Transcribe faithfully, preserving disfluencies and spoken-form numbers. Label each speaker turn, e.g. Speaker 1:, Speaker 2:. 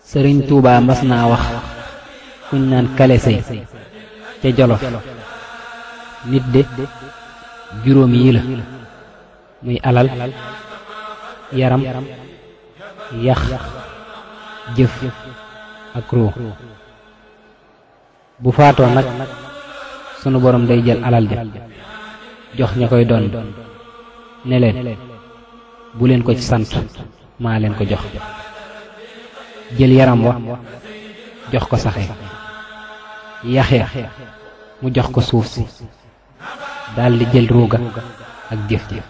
Speaker 1: sëriñ Tuubaa mas naa wax kuñ naan kale sëy ca Jolof nit de juróom yi la muy alal yaram yax jëf ak ruu bu faatoo nag sunu borom day jël alal ja jox ña koy doon ne leen bu leen ko ci sant maa leen ko jox jël yaram wa jox ko saxe yaxya mu jox ko suuf si daldi jël ruuga ak jëf ji